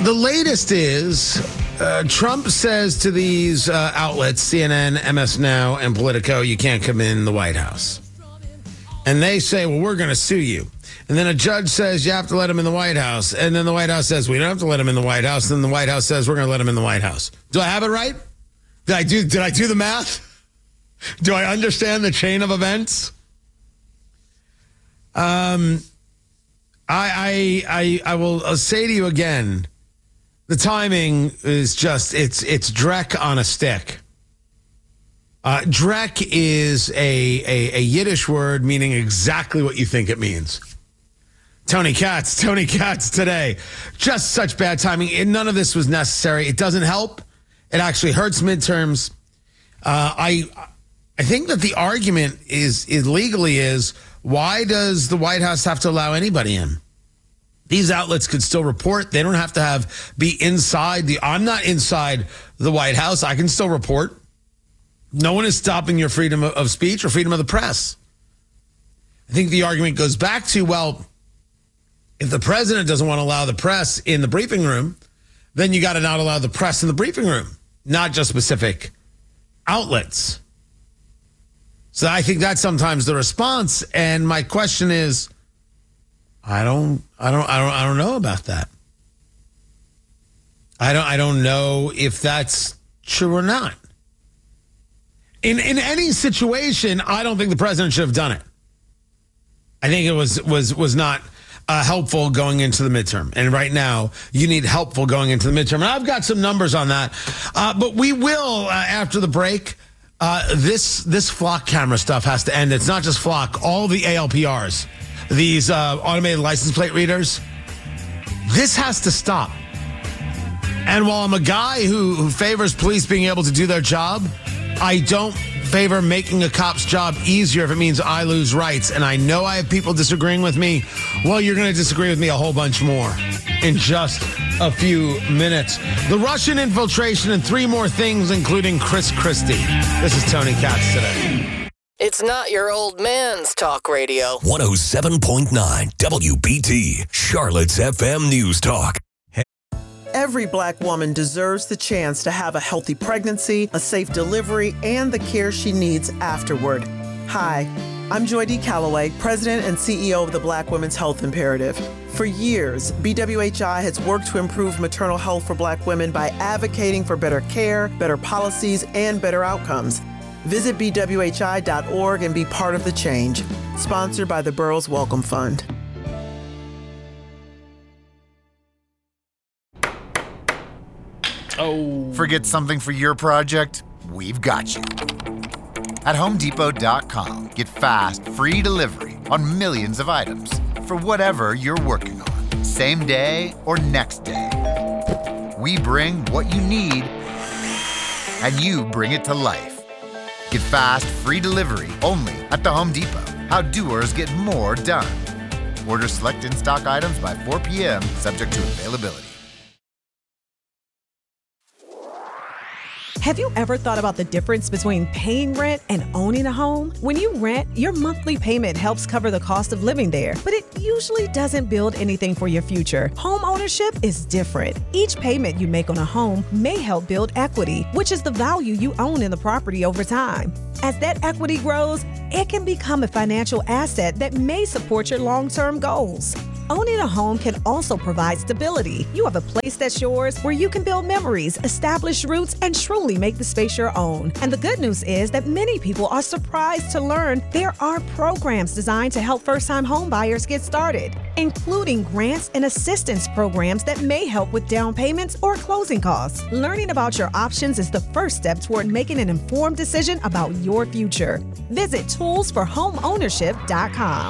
The latest is Trump says to these outlets, CNN, MS Now, and Politico, you can't come in the White House. And they say, well, we're going to sue you. And then a judge says you have to let him in the White House. And then the White House says, we don't have to let him in the White House. And then the White House says, we're going to let him in the White House. Do I have it right? Did I do the math? Do I understand the chain of events? I will say to you again, the timing is just, it's dreck on a stick. Dreck is a Yiddish word meaning exactly what you think it means. Tony Katz today. Just such bad timing. None of this was necessary. It doesn't help. It actually hurts midterms. I think that the argument is legally is, why does the White House have to allow anybody in? These outlets could still report. They don't have to be inside I'm not inside the White House. I can still report. No one is stopping your freedom of speech or freedom of the press. I think the argument goes back to, well, if the president doesn't want to allow the press in the briefing room, then you got to not allow the press in the briefing room, not just specific outlets. So I think that's sometimes the response. And my question is, I don't know about that. I don't know if that's true or not. In any situation, I don't think the president should have done it. I think it was not helpful going into the midterm. And right now, you need helpful going into the midterm. And I've got some numbers on that. But we will, after the break, this flock camera stuff has to end. It's not just flock. All the ALPRs, these automated license plate readers, this has to stop. And while I'm a guy who favors police being able to do their job, I don't favor making a cop's job easier if it means I lose rights. And I know I have people disagreeing with me. Well, you're going to disagree with me a whole bunch more in just a few minutes. The Russian infiltration and 3 more things, including Chris Christie. This is Tony Katz today. It's not your old man's talk radio. 107.9 WBT, Charlotte's FM News Talk. Every Black woman deserves the chance to have a healthy pregnancy, a safe delivery, and the care she needs afterward. Hi, I'm Joy D. Calloway, President and CEO of the Black Women's Health Imperative. For years, BWHI has worked to improve maternal health for Black women by advocating for better care, better policies, and better outcomes. Visit BWHI.org and be part of the change. Sponsored by the Burroughs Welcome Fund. Oh. Forget something for your project? We've got you. At HomeDepot.com, get fast, free delivery on millions of items for whatever you're working on, same day or next day. We bring what you need, and you bring it to life. Get fast, free delivery only at the Home Depot. How doers get more done. Order select in-stock items by 4 p.m., subject to availability. Have you ever thought about the difference between paying rent and owning a home? When you rent, your monthly payment helps cover the cost of living there, but it usually doesn't build anything for your future. Home ownership is different. Each payment you make on a home may help build equity, which is the value you own in the property over time. As that equity grows, it can become a financial asset that may support your long-term goals. Owning a home can also provide stability. You have a place that's yours where you can build memories, establish roots, and truly make the space your own. And the good news is that many people are surprised to learn there are programs designed to help first-time home buyers get started, including grants and assistance programs that may help with down payments or closing costs. Learning about your options is the first step toward making an informed decision about your future. Visit toolsforhomeownership.com.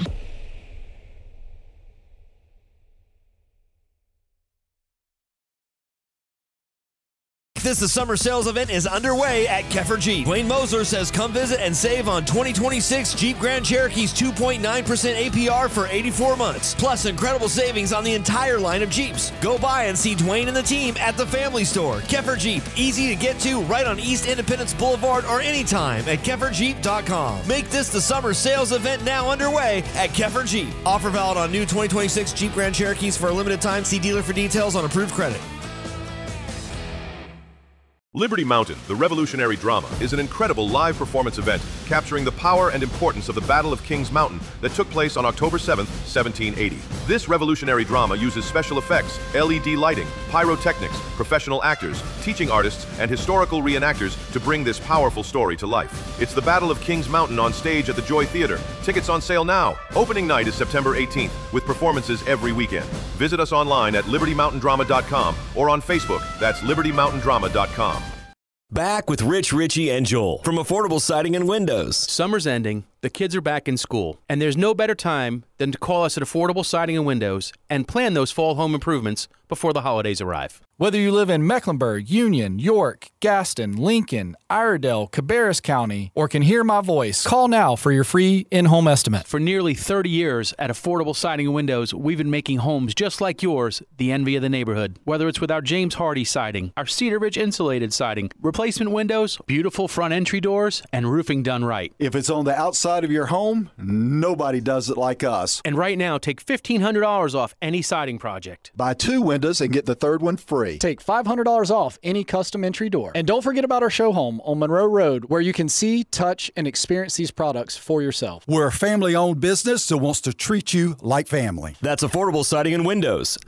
The summer sales event is underway at Keffer Jeep. Wayne Moser says come visit and save on 2026 Jeep Grand Cherokee's 2.9% APR for 84 months. Plus incredible savings on the entire line of Jeeps. Go by and see Dwayne and the team at the Family Store. Keffer Jeep, easy to get to right on East Independence Boulevard or anytime at KefferJeep.com. Make this the summer sales event now underway at Keffer Jeep. Offer valid on new 2026 Jeep Grand Cherokees for a limited time. See dealer for details on approved credit. Liberty Mountain, the revolutionary drama, is an incredible live performance event capturing the power and importance of the Battle of Kings Mountain that took place on October 7th, 1780. This revolutionary drama uses special effects, LED lighting, pyrotechnics, professional actors, teaching artists, and historical reenactors to bring this powerful story to life. It's the Battle of Kings Mountain on stage at the Joy Theater. Tickets on sale now. Opening night is September 18th, with performances every weekend. Visit us online at libertymountaindrama.com or on Facebook. That's libertymountaindrama.com. Back with Rich, Richie, and Joel from Affordable Siding and Windows. Summer's ending, the kids are back in school, and there's no better time than to call us at Affordable Siding and Windows and plan those fall home improvements before the holidays arrive. Whether you live in Mecklenburg, Union, York, Gaston, Lincoln, Iredell, Cabarrus County, or can hear my voice, call now for your free in-home estimate. For nearly 30 years at Affordable Siding and Windows, we've been making homes just like yours the envy of the neighborhood. Whether it's with our James Hardy siding, our Cedar Ridge insulated siding, replacement windows, beautiful front entry doors, and roofing done right. If it's on the outside of your home, nobody does it like us. And right now, take $1,500 off any siding project. Buy 2 windows and get the 3rd one free. Take $500 off any custom entry door. And don't forget about our show home on Monroe Road, where you can see, touch, and experience these products for yourself. We're a family-owned business that wants to treat you like family. That's Affordable Siding and Windows,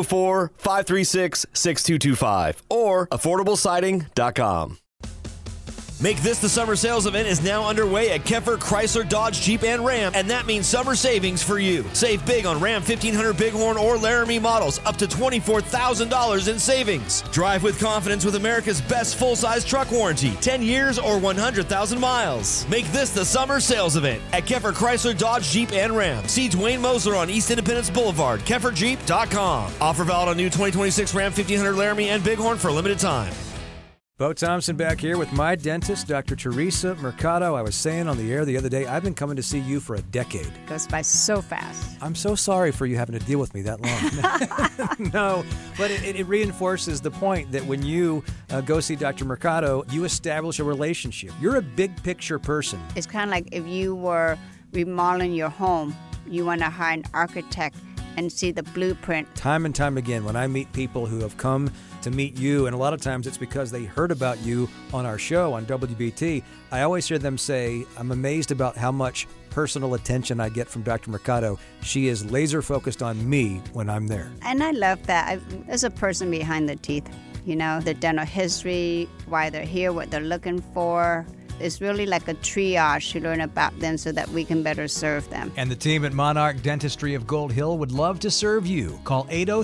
704-536-6225 or affordablesiding.com. Make This the Summer Sales Event is now underway at Keffer Chrysler Dodge Jeep and Ram, and that means summer savings for you. Save big on Ram 1500 Bighorn or Laramie models, up to $24,000 in savings. Drive with confidence with America's best full-size truck warranty, 10 years or 100,000 miles. Make this the Summer Sales Event at Keffer Chrysler Dodge Jeep and Ram. See Dwayne Moser on East Independence Boulevard, KefferJeep.com. Offer valid on new 2026 Ram 1500 Laramie and Bighorn for a limited time. Bo Thompson back here with my dentist, Dr. Teresa Mercado. I was saying on the air the other day, I've been coming to see you for a decade. Goes by so fast. I'm so sorry for you having to deal with me that long. No, but it reinforces the point that when you go see Dr. Mercado, you establish a relationship. You're a big picture person. It's kind of like if you were remodeling your home, you want to hire an architect and see the blueprint. Time and time again, when I meet people who have come to meet you, and a lot of times it's because they heard about you on our show on WBT, I always hear them say, I'm amazed about how much personal attention I get from Dr. Mercado. She is laser focused on me when I'm there. And I love that. There's a person behind the teeth, you know, the dental history, why they're here, what they're looking for. It's really like a triage to learn about them so that we can better serve them. And the team at Monarch Dentistry of Gold Hill would love to serve you. Call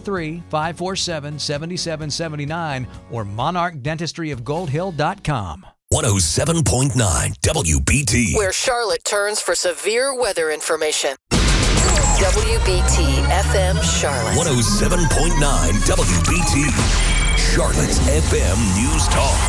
803-547-7779 or monarchdentistryofgoldhill.com. 107.9 WBT. Where Charlotte turns for severe weather information. WBT FM Charlotte. 107.9 WBT. Charlotte's FM News Talk.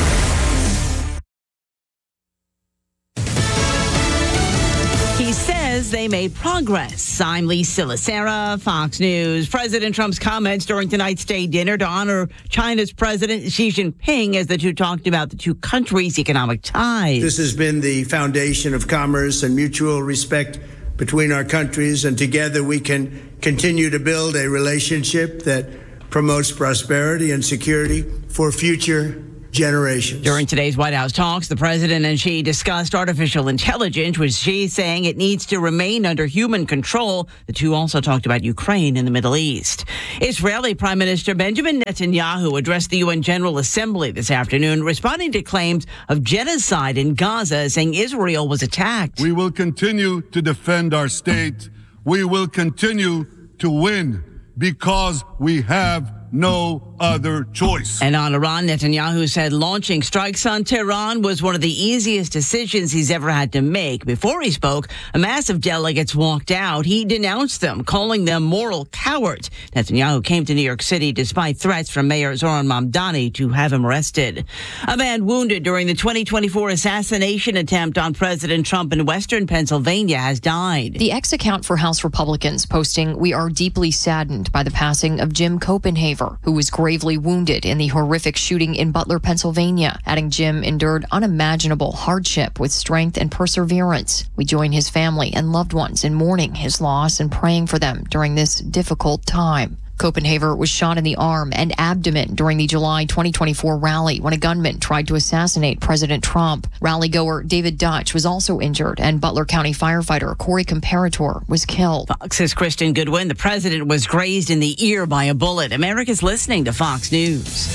He says they made progress. I'm Lee Silasera, Fox News. President Trump's comments during tonight's state dinner to honor China's President Xi Jinping as the two talked about the two countries' economic ties. This has been the foundation of commerce and mutual respect between our countries, and together we can continue to build a relationship that promotes prosperity and security for future generations. During today's White House talks, the president and Xi discussed artificial intelligence, with Xi saying it needs to remain under human control. The two also talked about Ukraine and the Middle East. Israeli Prime Minister Benjamin Netanyahu addressed the UN General Assembly this afternoon, responding to claims of genocide in Gaza, saying Israel was attacked. We will continue to defend our state. We will continue to win because we have no other choice. And on Iran, Netanyahu said launching strikes on Tehran was one of the easiest decisions he's ever had to make. Before he spoke, a mass of delegates walked out. He denounced them, calling them moral cowards. Netanyahu came to New York City despite threats from Mayor Zoran Mamdani to have him arrested. A man wounded during the 2024 assassination attempt on President Trump in western Pennsylvania has died. The X account for House Republicans posting, "We are deeply saddened by the passing of Jim Copenhaver, who was gravely wounded in the horrific shooting in Butler, Pennsylvania," adding Jim endured unimaginable hardship with strength and perseverance. We join his family and loved ones in mourning his loss and praying for them during this difficult time. Copenhaver was shot in the arm and abdomen during the July 2024 rally when a gunman tried to assassinate President Trump. Rally-goer David Dutch was also injured, and Butler County firefighter Corey Comparator was killed. Fox's Kristen Goodwin. The president was grazed in the ear by a bullet. America's listening to Fox News.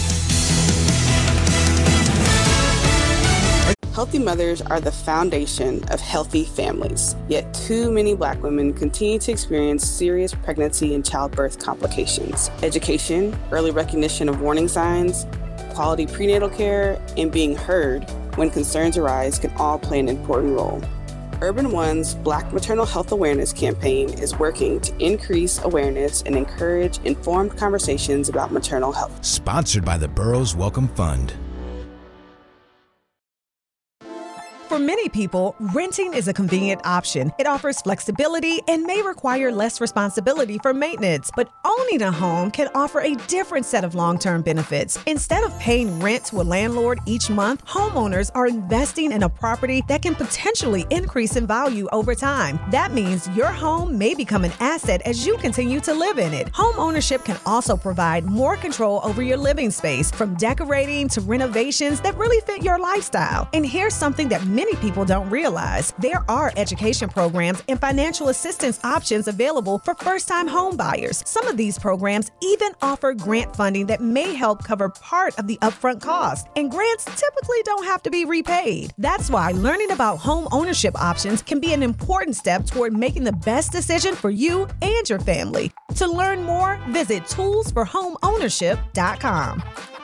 Healthy mothers are the foundation of healthy families, yet too many Black women continue to experience serious pregnancy and childbirth complications. Education, early recognition of warning signs, quality prenatal care, and being heard when concerns arise can all play an important role. Urban One's Black Maternal Health Awareness campaign is working to increase awareness and encourage informed conversations about maternal health. Sponsored by the Burroughs Welcome Fund. For many people, renting is a convenient option. It offers flexibility and may require less responsibility for maintenance. But owning a home can offer a different set of long-term benefits. Instead of paying rent to a landlord each month, homeowners are investing in a property that can potentially increase in value over time. That means your home may become an asset as you continue to live in it. Home ownership can also provide more control over your living space, from decorating to renovations that really fit your lifestyle. And here's something that many people don't realize. There are education programs and financial assistance options available for first-time home buyers. Some of these programs even offer grant funding that may help cover part of the upfront cost. And grants typically don't have to be repaid. That's why learning about home ownership options can be an important step toward making the best decision for you and your family. To learn more, visit toolsforhomeownership.com.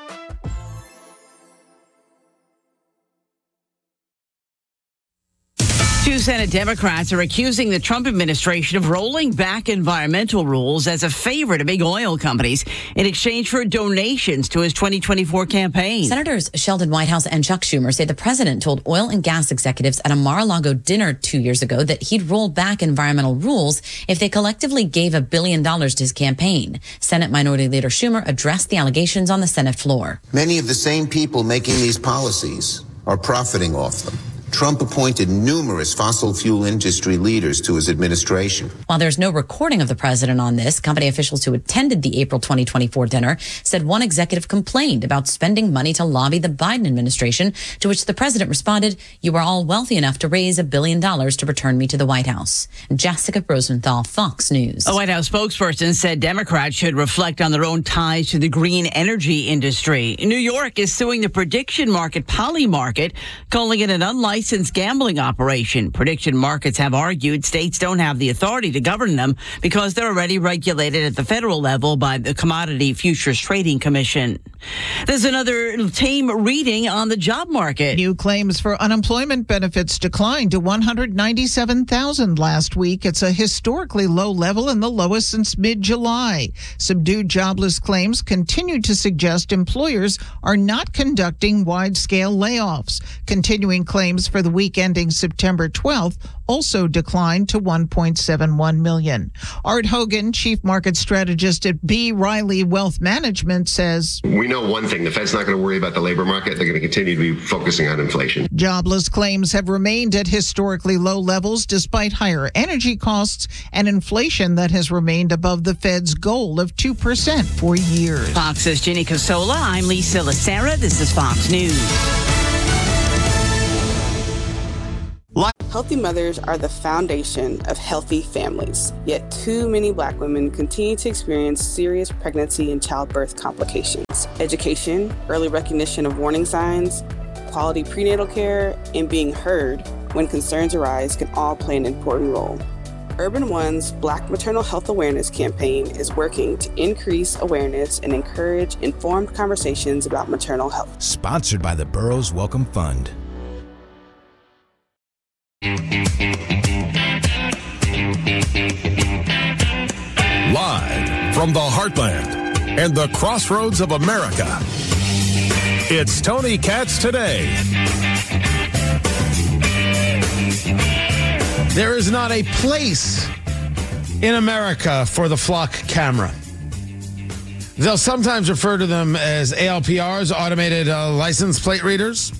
Two Senate Democrats are accusing the Trump administration of rolling back environmental rules as a favor to big oil companies in exchange for donations to his 2024 campaign. Senators Sheldon Whitehouse and Chuck Schumer say the president told oil and gas executives at a Mar-a-Lago dinner 2 years ago that he'd roll back environmental rules if they collectively gave $1 billion to his campaign. Senate Minority Leader Schumer addressed the allegations on the Senate floor. Many of the same people making these policies are profiting off them. Trump appointed numerous fossil fuel industry leaders to his administration. While there's no recording of the president on this, company officials who attended the April 2024 dinner said one executive complained about spending money to lobby the Biden administration, to which the president responded, "You are all wealthy enough to raise $1 billion to return me to the White House." Jessica Rosenthal, Fox News. A White House spokesperson said Democrats should reflect on their own ties to the green energy industry. New York is suing the prediction market Polymarket, calling it an unlicensed gambling operation. Prediction markets have argued states don't have the authority to govern them because they're already regulated at the federal level by the Commodity Futures Trading Commission. There's another tame reading on the job market. New claims for unemployment benefits declined to 197,000 last week. It's a historically low level and the lowest since mid-July. Subdued jobless claims continue to suggest employers are not conducting wide-scale layoffs. Continuing claims for the week ending September 12th also declined to 1.71 million. Art Hogan, chief market strategist at B. Riley Wealth Management, says, "We know one thing, the Fed's not going to worry about the labor market. They're going to continue to be focusing on inflation." Jobless claims have remained at historically low levels despite higher energy costs and inflation that has remained above the Fed's goal of 2% for years. Fox's Ginny Casola. I'm Lisa Lacera. This is Fox News. Healthy mothers are the foundation of healthy families, yet too many Black women continue to experience serious pregnancy and childbirth complications. Education, early recognition of warning signs, quality prenatal care, and being heard when concerns arise can all play an important role. Urban One's Black Maternal Health Awareness campaign is working to increase awareness and encourage informed conversations about maternal health. Sponsored by the Burroughs Welcome Fund. Live from the heartland and the crossroads of America, it's Tony Katz Today. There is not a place in America for the flock camera. They'll sometimes refer to them as ALPRs, automated license plate readers.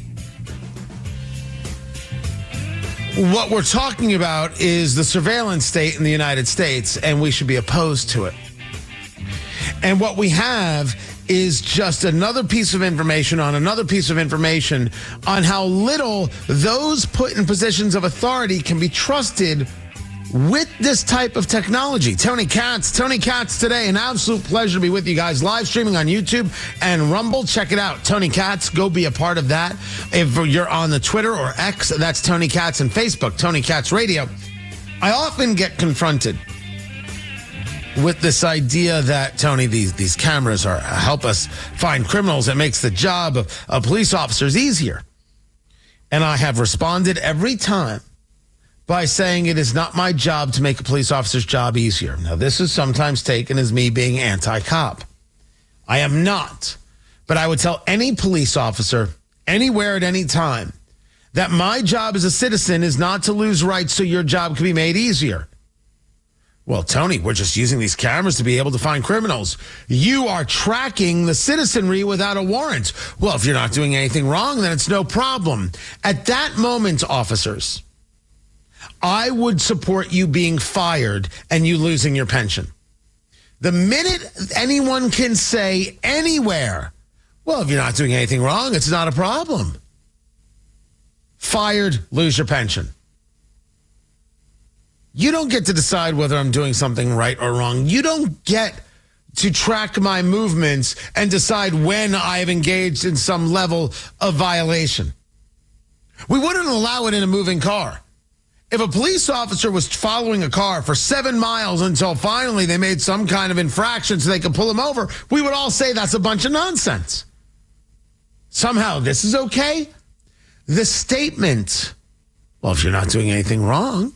What we're talking about is the surveillance state in the United States, and we should be opposed to it. And what we have is just another piece of information on another piece of information on how little those put in positions of authority can be trusted with this type of technology. Tony Katz today. An absolute pleasure to be with you guys. Live streaming on YouTube and Rumble. Check it out. Tony Katz, go be a part of that. If you're on the Twitter or X, that's Tony Katz, and Facebook, Tony Katz Radio. I often get confronted with this idea that, Tony, these cameras help us find criminals. It makes the job of police officers easier. And I have responded every time by saying it is not my job to make a police officer's job easier. Now, this is sometimes taken as me being anti-cop. I am not. But I would tell any police officer, anywhere at any time, that my job as a citizen is not to lose rights so your job can be made easier. Well, Tony, we're just using these cameras to be able to find criminals. You are tracking the citizenry without a warrant. Well, if you're not doing anything wrong, then it's no problem. At that moment, officers, I would support you being fired and you losing your pension. The minute anyone can say anywhere, well, if you're not doing anything wrong, it's not a problem. Fired, lose your pension. You don't get to decide whether I'm doing something right or wrong. You don't get to track my movements and decide when I have engaged in some level of violation. We wouldn't allow it in a moving car. If a police officer was following a car for 7 miles until finally they made some kind of infraction so they could pull him over, we would all say that's a bunch of nonsense. Somehow this is okay. The statement, well, if you're not doing anything wrong,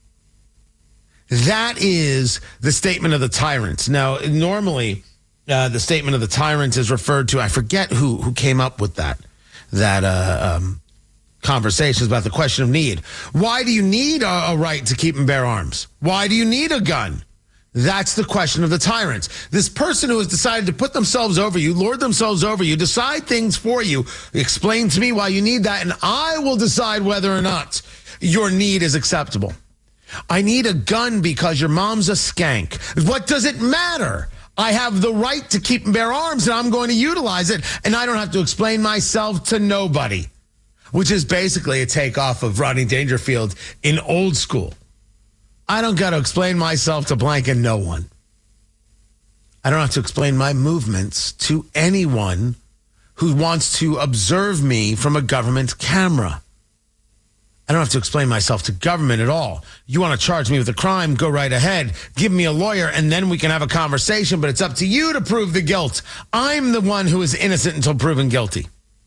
that is the statement of the tyrant. Now, normally, the statement of the tyrant is referred to, I forget who came up with that conversations about the question of need. Why do you need a right to keep and bear arms? Why do you need a gun? That's the question of the tyrants. This person who has decided to put themselves over you, lord themselves over you, decide things for you, explain to me why you need that, and I will decide whether or not your need is acceptable. I need a gun because your mom's a skank. What does it matter? I have the right to keep and bear arms, and I'm going to utilize it, and I don't have to explain myself to nobody, which is basically a takeoff of Rodney Dangerfield in Old School. I don't got to explain myself to blank and no one. I don't have to explain my movements to anyone who wants to observe me from a government camera. I don't have to explain myself to government at all. You want to charge me with a crime, go right ahead. Give me a lawyer, and then we can have a conversation, but it's up to you to prove the guilt. I'm the one who is innocent until proven guilty.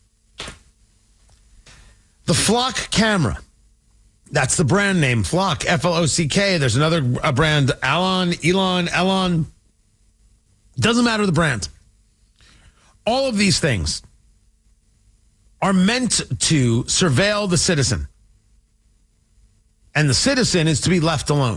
The Flock camera. That's the brand name, Flock, F-L-O-C-K. There's another brand, Elon. Doesn't matter the brand. All of these things are meant to surveil the citizen. And the citizen is to be left alone.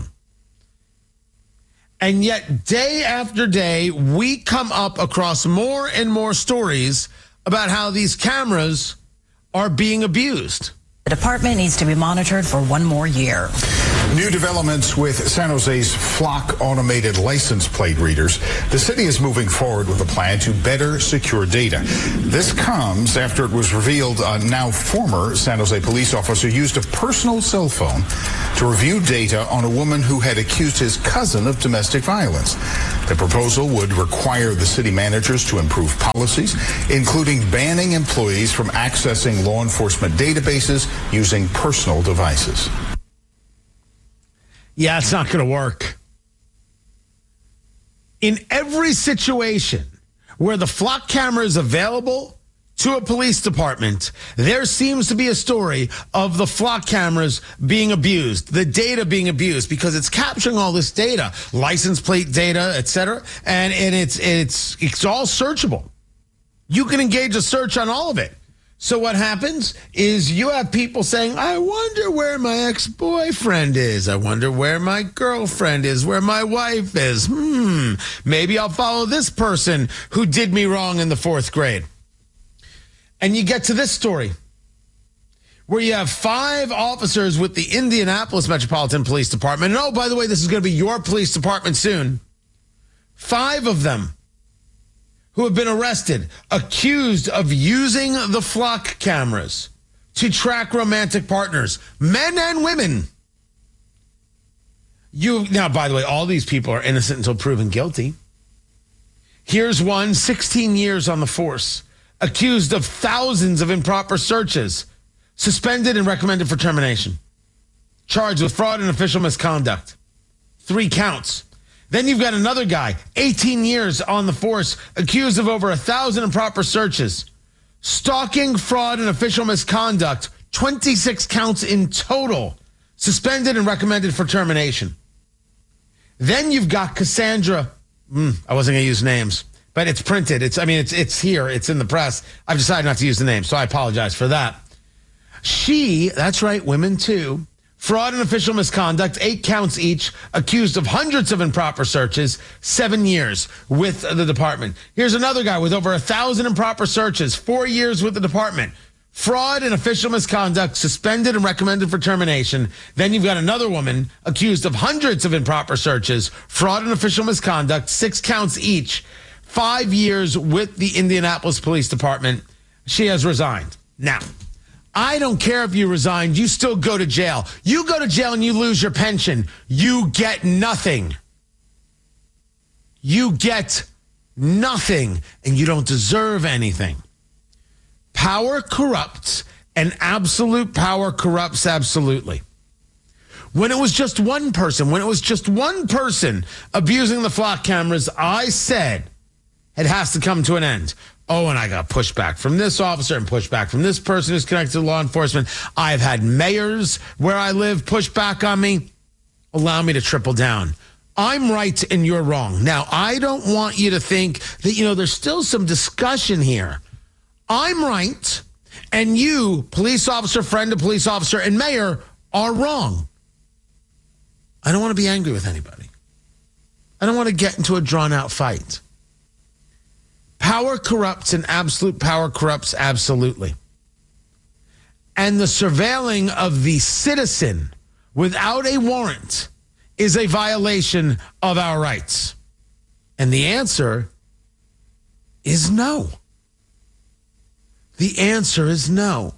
And yet, day after day, we come up across more and more stories about how these cameras are being abused. The department needs to be monitored for 1 more year. New developments with San Jose's Flock automated license plate readers. The city is moving forward with a plan to better secure data. This comes after it was revealed a now former San Jose police officer used a personal cell phone to review data on a woman who had accused his cousin of domestic violence. The proposal would require the city managers to improve policies, including banning employees from accessing law enforcement databases using personal devices. Yeah, it's not going to work. In every situation where the Flock camera is available to a police department, there seems to be a story of the Flock cameras being abused, the data being abused, because it's capturing all this data, license plate data, etc., and it's all searchable. You can engage a search on all of it. So what happens is you have people saying, I wonder where my ex-boyfriend is. I wonder where my girlfriend is, where my wife is. Maybe I'll follow this person who did me wrong in the 4th grade. And you get to this story where you have 5 officers with the Indianapolis Metropolitan Police Department. And oh, by the way, this is going to be your police department soon. 5 of them who have been arrested, accused of using the flock cameras to track romantic partners, men and women. Now, by the way, all these people are innocent until proven guilty. Here's one, 16 years on the force, accused of thousands of improper searches, suspended and recommended for termination, charged with fraud and official misconduct. 3 counts. Then you've got another guy, 18 years on the force, accused of over 1,000 improper searches, stalking, fraud, and official misconduct, 26 counts in total, suspended and recommended for termination. Then you've got Cassandra. I wasn't going to use names, but it's printed. It's here. It's in the press. I've decided not to use the name, so I apologize for that. That's right, women too. Fraud and official misconduct, 8 counts each, accused of hundreds of improper searches, 7 years with the department. Here's another guy with over 1,000 improper searches, 4 years with the department. Fraud and official misconduct, suspended and recommended for termination. Then you've got another woman accused of hundreds of improper searches, fraud and official misconduct, 6 counts each, 5 years with the Indianapolis Police Department. She has resigned. Now, I don't care if you resigned, you still go to jail. You go to jail and you lose your pension. You get nothing. You get nothing, and you don't deserve anything. Power corrupts, and absolute power corrupts absolutely. When it was just one person abusing the flock cameras, I said it has to come to an end. Oh, and I got pushback from this officer and pushback from this person who's connected to law enforcement. I've had mayors where I live push back on me. Allow me to triple down. I'm right and you're wrong. Now, I don't want you to think that, there's still some discussion here. I'm right, and you, police officer, friend of police officer, and mayor, are wrong. I don't want to be angry with anybody. I don't want to get into a drawn-out fight. Power corrupts, and absolute power corrupts absolutely. And the surveilling of the citizen without a warrant is a violation of our rights. And the answer is no. The answer is no.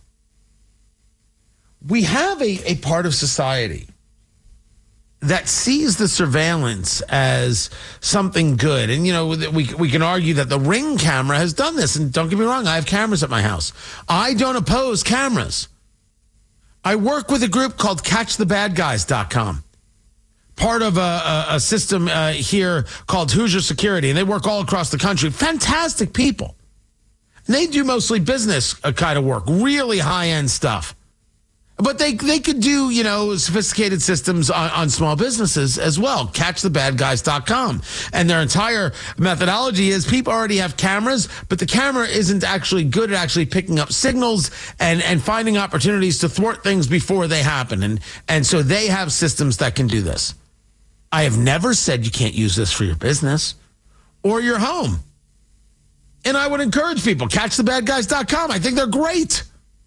We have a part of society that sees the surveillance as something good. And, we can argue that the Ring camera has done this. And don't get me wrong, I have cameras at my house. I don't oppose cameras. I work with a group called CatchTheBadGuys.com. Part of a system here called Hoosier Security. And they work all across the country. Fantastic people. And they do mostly business kind of work, really high-end stuff. But they could do, sophisticated systems on small businesses as well. CatchTheBadGuys.com. And their entire methodology is people already have cameras, but the camera isn't actually good at actually picking up signals and finding opportunities to thwart things before they happen. And so they have systems that can do this. I have never said you can't use this for your business or your home. And I would encourage people, CatchTheBadGuys.com. I think they're great.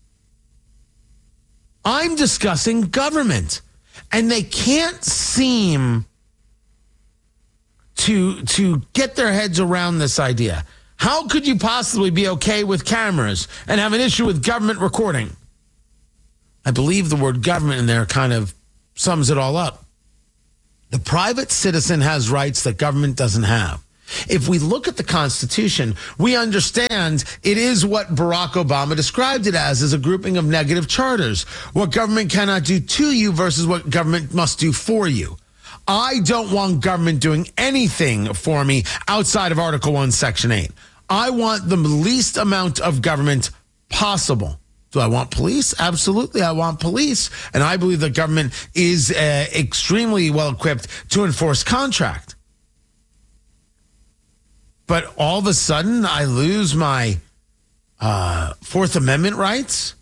I'm discussing government, and they can't seem to get their heads around this idea. How could you possibly be okay with cameras and have an issue with government recording? I believe the word government in there kind of sums it all up. The private citizen has rights that government doesn't have. If we look at the Constitution, we understand it is what Barack Obama described it as a grouping of negative charters. What government cannot do to you versus what government must do for you. I don't want government doing anything for me outside of Article 1, Section 8. I want the least amount of government possible. Do I want police? Absolutely, I want police. And I believe that government is extremely well equipped to enforce contract. But all of a sudden, I lose my Fourth Amendment rights?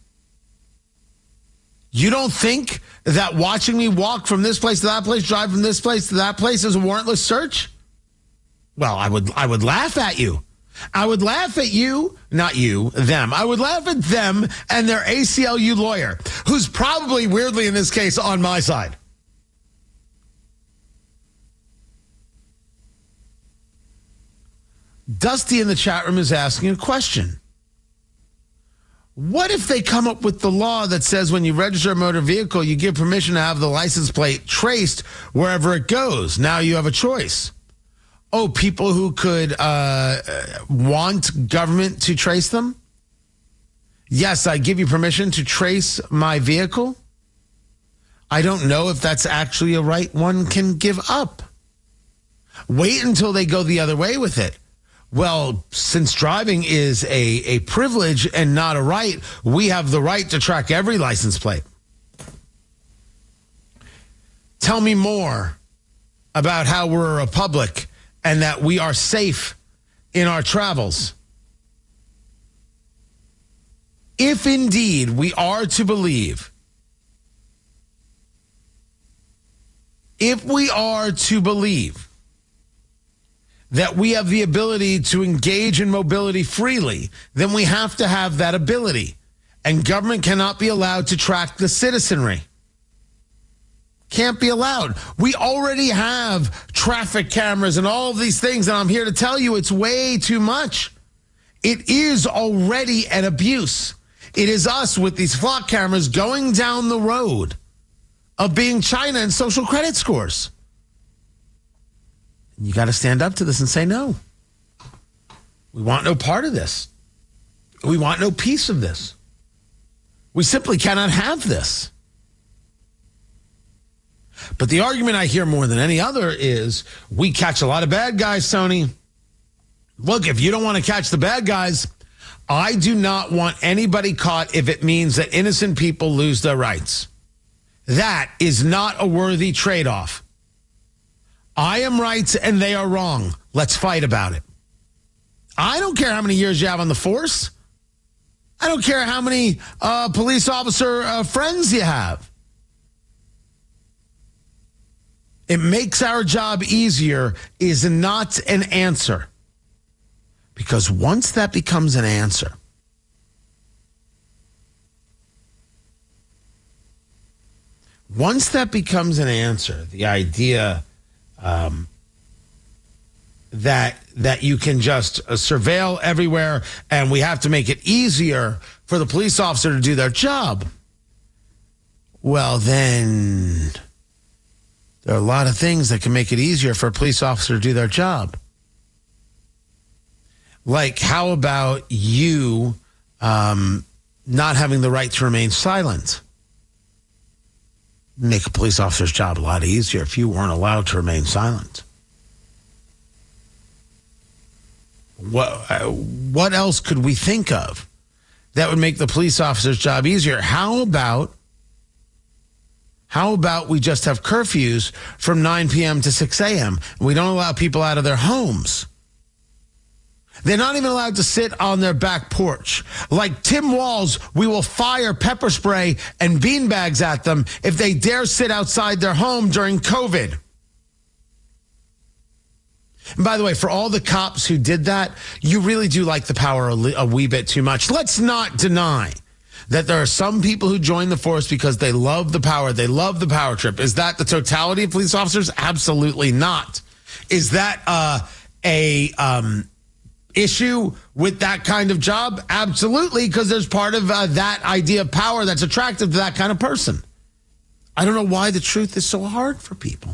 You don't think that watching me walk from this place to that place, drive from this place to that place is a warrantless search? Well, I would laugh at you. I would laugh at you, not you, them. I would laugh at them and their ACLU lawyer, who's probably, weirdly in this case, on my side. Dusty in the chat room is asking a question. What if they come up with the law that says when you register a motor vehicle, you give permission to have the license plate traced wherever it goes? Now you have a choice. Oh, people who could want government to trace them? Yes, I give you permission to trace my vehicle. I don't know if that's actually a right one can give up. Wait until they go the other way with it. Well, since driving is a privilege and not a right, we have the right to track every license plate. Tell me more about how we're a republic and that we are safe in our travels. If indeed we are to believe, that we have the ability to engage in mobility freely, then we have to have that ability. And government cannot be allowed to track the citizenry. Can't be allowed. We already have traffic cameras and all of these things, and I'm here to tell you it's way too much. It is already an abuse. It is us with these flock cameras going down the road of being China and social credit scores. You got to stand up to this and say no. We want no part of this. We want no piece of this. We simply cannot have this. But the argument I hear more than any other is we catch a lot of bad guys, Tony. Look, if you don't want to catch the bad guys, I do not want anybody caught if it means that innocent people lose their rights. That is not a worthy trade-off. I am right and they are wrong. Let's fight about it. I don't care how many years you have on the force. I don't care how many police officer friends you have. It makes our job easier is not an answer. Because once that becomes an answer, the idea that you can just surveil everywhere and we have to make it easier for the police officer to do their job, well, then there are a lot of things that can make it easier for a police officer to do their job. Like, how about you not having the right to remain silent? Make a police officer's job a lot easier if you weren't allowed to remain silent. What else could we think of that would make the police officer's job easier? How about we just have curfews from 9 p.m. to 6 a.m. and we don't allow people out of their homes? They're not even allowed to sit on their back porch. Like Tim Walz, we will fire pepper spray and beanbags at them if they dare sit outside their home during COVID. And by the way, for all the cops who did that, you really do like the power a wee bit too much. Let's not deny that there are some people who join the force because they love the power. They love the power trip. Is that the totality of police officers? Absolutely not. Is that issue with that kind of job? Absolutely, because there's part of that idea of power that's attractive to that kind of person. I don't know why the truth is so hard for people.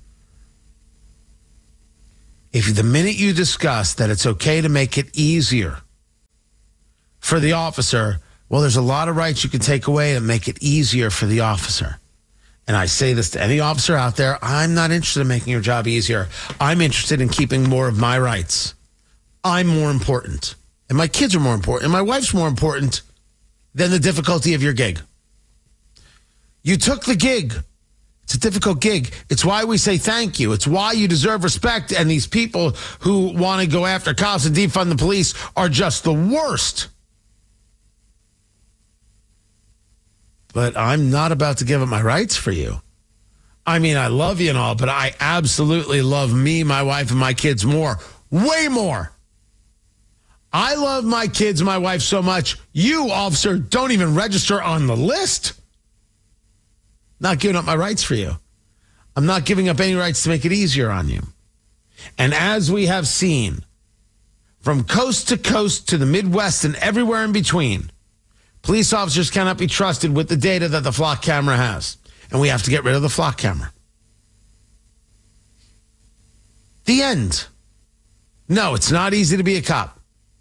If the minute you discuss that it's okay to make it easier for the officer, well, there's a lot of rights you can take away and make it easier for the officer. And I say this to any officer out there, I'm not interested in making your job easier. I'm interested in keeping more of my rights. I'm more important, and my kids are more important, and my wife's more important than the difficulty of your gig. You took the gig. It's a difficult gig. It's why we say thank you. It's why you deserve respect, and these people who want to go after cops and defund the police are just the worst. But I'm not about to give up my rights for you. I mean, I love you and all, but I absolutely love me, my wife, and my kids more. Way more. I love my kids and my wife so much, you, officer, don't even register on the list. Not giving up my rights for you. I'm not giving up any rights to make it easier on you. And as we have seen from coast to coast to the Midwest and everywhere in between. Police officers cannot be trusted with the data that the flock camera has. And we have to get rid of the flock camera. The end. No, it's not easy to be a cop.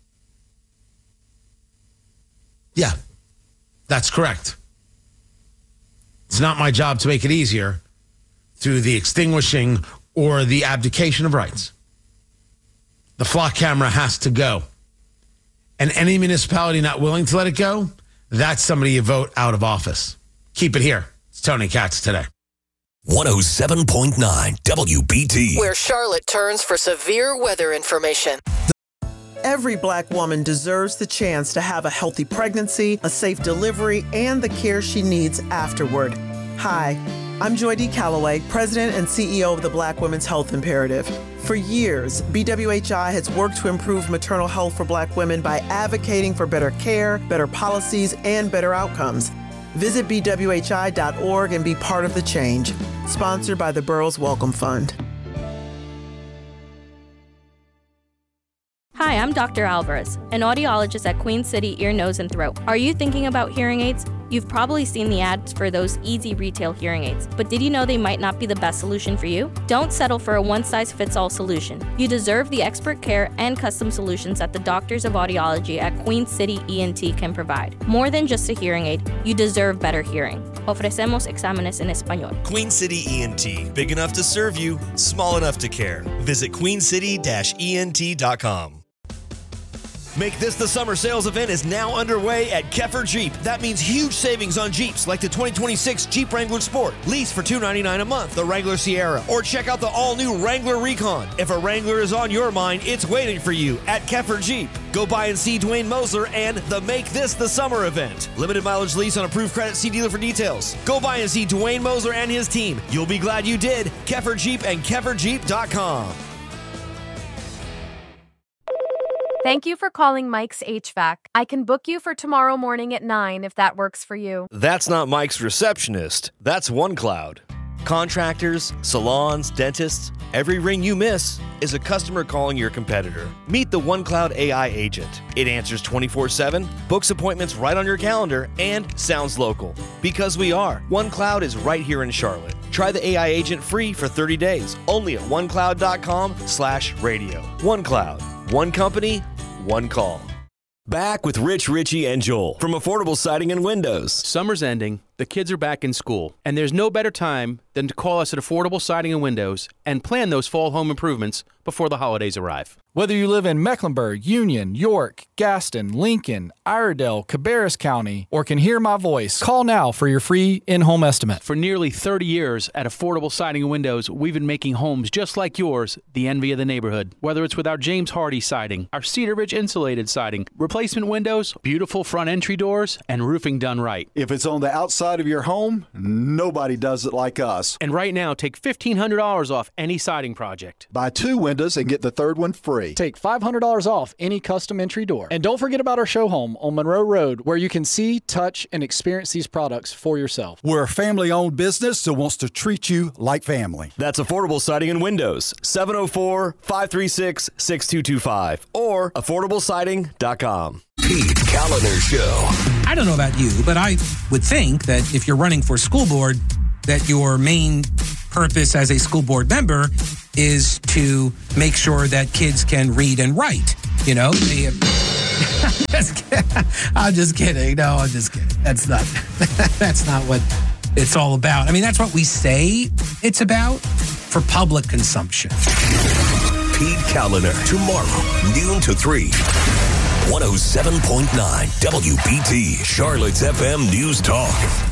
Yeah, that's correct. It's not my job to make it easier through the extinguishing or the abdication of rights. The flock camera has to go. And any municipality not willing to let it go, that's somebody you vote out of office. Keep it here. It's Tony Katz today. 107.9 WBT. Where Charlotte turns for severe weather information. Every Black woman deserves the chance to have a healthy pregnancy, a safe delivery, and the care she needs afterward. Hi, I'm Joy D. Calloway, President and CEO of the Black Women's Health Imperative. For years, BWHI has worked to improve maternal health for Black women by advocating for better care, better policies, and better outcomes. Visit bwhi.org and be part of the change. Sponsored by the Burroughs Wellcome Fund. Hi, I'm Dr. Alvarez, an audiologist at Queen City Ear, Nose, and Throat. Are you thinking about hearing aids? You've probably seen the ads for those easy retail hearing aids, but did you know they might not be the best solution for you? Don't settle for a one-size-fits-all solution. You deserve the expert care and custom solutions that the doctors of audiology at Queen City ENT can provide. More than just a hearing aid, you deserve better hearing. Ofrecemos exámenes en español. Queen City ENT, big enough to serve you, small enough to care. Visit queencity-ent.com. Make this the summer sales event is now underway at Keffer Jeep. That means huge savings on Jeeps like the 2026 Jeep Wrangler Sport. Lease for $299 a month, the Wrangler Sierra, or check out the all-new Wrangler Recon. If a Wrangler is on your mind, it's waiting for you at Keffer Jeep. Go by and see Dwayne Mosler and the Make This the Summer event. Limited mileage lease on approved credit. See dealer for details. Go by and see Dwayne Mosler and his team. You'll be glad you did. Keffer Jeep and KefferJeep.com. Thank you for calling Mike's HVAC. I can book you for tomorrow morning at 9 if that works for you. That's not Mike's receptionist. That's OneCloud. Contractors, salons, dentists, every ring you miss is a customer calling your competitor. Meet the OneCloud AI agent. It answers 24/7, books appointments right on your calendar, and sounds local. Because we are. OneCloud is right here in Charlotte. Try the AI agent free for 30 days, only at onecloud.com/radio. OneCloud. One company, one call. Back with Rich, Richie, and Joel from Affordable Siding and Windows. Summer's ending, the kids are back in school, and there's no better time than to call us at Affordable Siding and Windows and plan those fall home improvements before the holidays arrive. Whether you live in Mecklenburg, Union, York, Gaston, Lincoln, Iredell, Cabarrus County, or can hear my voice, call now for your free in-home estimate. For nearly 30 years at Affordable Siding and Windows, we've been making homes just like yours the envy of the neighborhood. Whether it's with our James Hardy siding, our Cedar Ridge insulated siding, replacement windows, beautiful front entry doors, and roofing done right. If it's on the outside of your home, nobody does it like us. And right now, take $1,500 off any siding project. Buy 2 windows and get the 3rd one free. Take $500 off any custom entry door. And don't forget about our show home on Monroe Road, where you can see, touch, and experience these products for yourself. We're a family-owned business that wants to treat you like family. That's Affordable Siding and Windows, 704-536-6225 or affordablesiding.com. Pete Kaliner Show. I don't know about you, but I would think that if you're running for school board, that your main purpose as a school board member is to make sure that kids can read and write. You know, I'm just kidding. No, I'm just kidding. That's not what it's all about. I mean, that's what we say it's about for public consumption. Pete Kaliner, tomorrow, noon to 3. 107.9 WBT, Charlotte's FM News Talk.